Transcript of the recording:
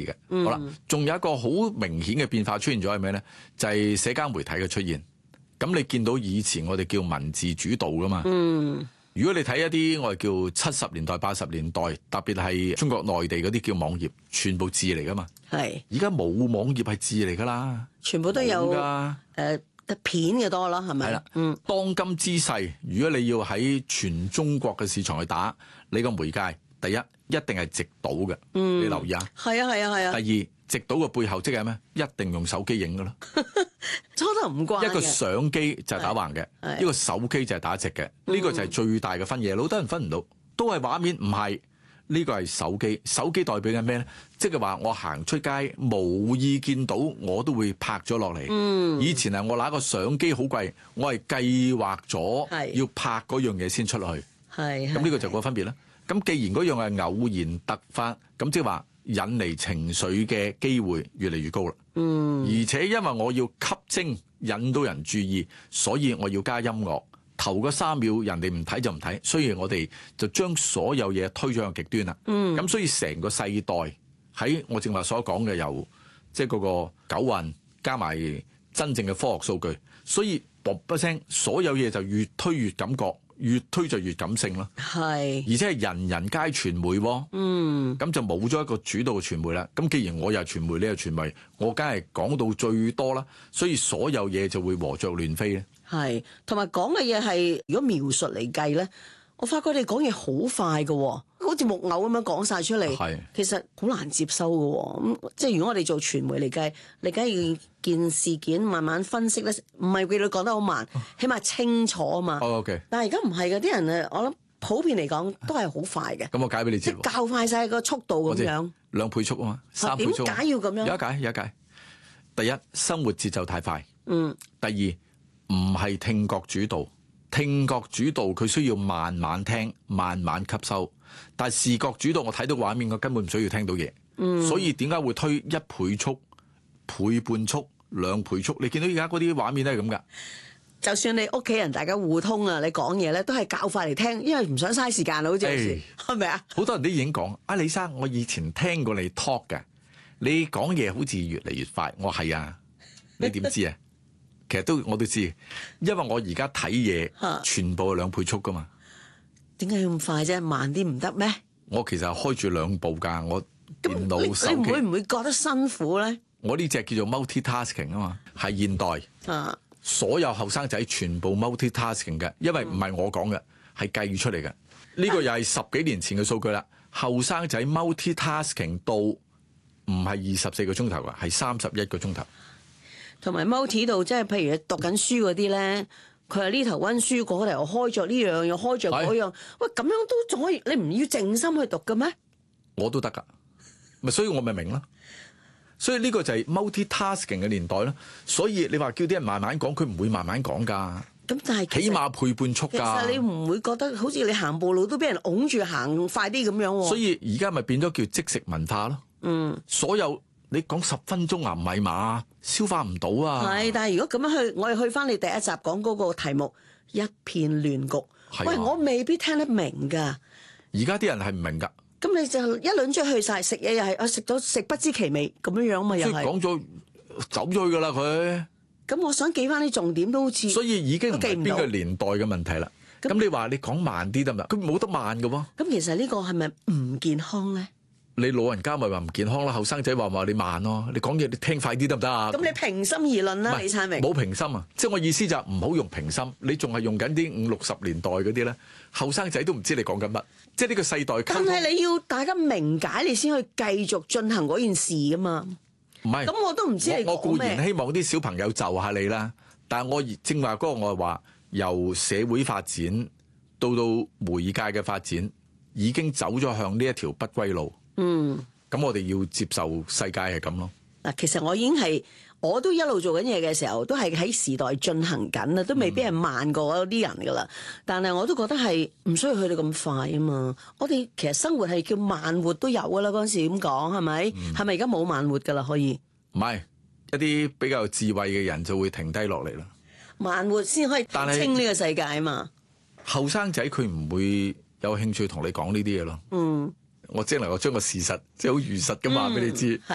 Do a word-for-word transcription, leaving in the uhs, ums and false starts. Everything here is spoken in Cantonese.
嘅。 嗯、 好啦，仲有一個好明顯嘅變化出現咗係咩咧？就係、是、社交媒體嘅出現。咁你見到以前我哋叫文字主導噶嘛？ 嗯， 如果你睇一啲我哋叫七十年代、八十年代，特別係中國內地嗰啲叫網頁，全部字嚟噶嘛？ 係。 而家冇網頁係字嚟噶啦， 全部都有誒、 㗎呃、片嘅多啦，係咪？ 係啦， 嗯。 當今之勢，如果你要喺全中國嘅市場去打，你個媒介第一一定係直島嘅， 嗯、 你留意下。 係啊係啊係啊。 第二，直島嘅背後即係咩？一定用手機影㗎咯。 初頭唔慣嘅。 一個相機就係打橫嘅，一個手機就係打直嘅。呢、呢個就係最大嘅分野。好多人分唔到，都係畫面，唔係呢個係手機。手機代表緊咩咧？即係話我行出街無意見到，我都會拍咗落嚟。 嗯， 以前係我拿個相機好貴，我係計劃咗要拍嗰樣嘢先出去。 係， 咁呢個就個分別啦。咁既然嗰樣係偶然突發，咁即係話引嚟情緒嘅機會越嚟越高啦。 嗯， 而且因為我要吸睛引到人注意，所以我要加音樂。頭嗰三秒人哋唔睇就唔睇，所以我哋就將所有嘢推咗向極端啦。嗯，咁所以成個世代喺我正話所講嘅，由即係嗰個九運加埋真正嘅科學數據，所以啵一聲，所有嘢就越推越感覺，越推就越感性咯。 係， 而且係人人皆傳媒喎。嗯，咁就冇咗一個主導嘅傳媒啦。咁既然我又係傳媒，你又傳媒，我梗係講到最多啦。所以所有嘢就會和雀亂飛咧。 係，同埋講嘅嘢係，如果描述嚟計咧，我發覺你講嘢好快㗎喎，好似木偶咁樣講晒出嚟。係，其實好難接收㗎喎。咁即係如果我哋做傳媒嚟計，你梗係要件事件慢慢分析咧，唔係俾你講得好慢，起碼清楚啊嘛。 哦 OK。但係而家唔係㗎，啲人誒，我諗普遍嚟講都係好快嘅。 咁我解俾你知， 即係較快晒個速度咁樣。 兩倍速啊嘛，三倍速。 點解要咁樣？ 有一解，有一解。第一，生活節奏太快。 嗯。 第二。唔係聽覺主導，聽覺主導佢需要慢慢聽、慢慢吸收。但係視覺主導，我睇到畫面，我根本唔需要聽到嘢。嗯，所以點解會推一倍速、倍半速、兩倍速？你見到而家嗰啲畫面都係咁噶。 就算你屋企人大家互通啊，你講嘢咧都係較快嚟聽，因為唔想嘥時間啊，好似係咪啊？ 好多人都已經講啊，李生，我以前聽過你 talk 嘅，你講嘢好似越嚟越快。我係啊，你點知啊？其實都我都知，因為我而家睇嘢全部係兩倍速噶嘛。 點解要咁快啫？慢啲唔得咩？ 我其實係開住兩部噶，我電腦手機。 你會唔會覺得辛苦咧？ 我呢隻叫做 multi-tasking 啊嘛，係現代。啊，所有後生仔全部 multi-tasking 嘅，因為唔係我講嘅，係計出嚟嘅。呢、呢個又係十幾年前嘅數據啦。後生仔 multi-tasking 到唔係二十四個鐘頭啊，係三十一個鐘頭。 同埋 multi 到即係譬如你讀緊書嗰啲咧，佢係呢頭溫書，嗰頭又開着呢樣，又開着嗰樣。喂，咁樣都仲可以，你唔要靜心去讀嘅咩？我都得噶， 咪所以我咪明咯。所以呢個就係 multi-tasking 嘅年代咯。所以你話叫啲人慢慢講，佢唔會慢慢講噶。 咁但係起碼倍半速噶。 其實你唔會覺得好似你行步路都俾人擁住行快啲咁樣？ 所以而家咪變咗叫即食文化咯。嗯，所有。你講十分鐘啊，唔係嘛？消化唔到啊！ 係，但係如果咁樣去，我哋去翻你第一集講嗰個題目，一片亂局。啊、喂，我未必聽得明㗎。 而家啲人係唔明㗎。 咁你就一輪出去晒，食嘢又係啊，食咗食不知其味咁樣樣嘛，又係。 講咗走咗去㗎啦，佢。 咁我想記翻啲重點都好似。 所以已經唔係邊個年代嘅問題啦。咁你話你講慢啲得唔得？佢冇得慢㗎喎。 咁其實呢個係咪唔健康咧？ 你老人家咪話唔健康啦，後生仔話話你慢咯，你講嘢你聽快啲得唔得啊？ 咁你平心而論啦，李燦榮。 冇平心啊，即係我意思就唔好用平心，你仲係用緊啲五六十年代嗰啲咧，後生仔都唔知你講緊乜，即係呢個世代溝通。 但係你要大家明解，你先去繼續進行嗰件事噶嘛。 唔係， 咁我都唔知你講咩。 我固然希望啲小朋友就下你啦，但係我正話嗰個我係話，由社會發展到到媒介嘅發展，已經走咗向呢一條不歸路。嗯，咁我哋要接受世界係咁咯。嗱， 其實我已經係，我都一路做緊嘢嘅時候，都係喺時代進行緊啦，都未必係慢過嗰啲人噶啦。嗯、但係我都覺得係唔需要去到咁快啊嘛。我哋其實生活係叫慢活都有噶啦，嗰陣時咁講係咪？係咪而家冇慢活噶啦？可以？唔係， 一啲比較智慧嘅人就會停低落嚟啦。 慢活先可以睇清呢個世界啊嘛。 後生仔佢唔會有興趣同你講呢啲嘢咯。嗯。我只能夠將個事實即係好如實咁話俾你知。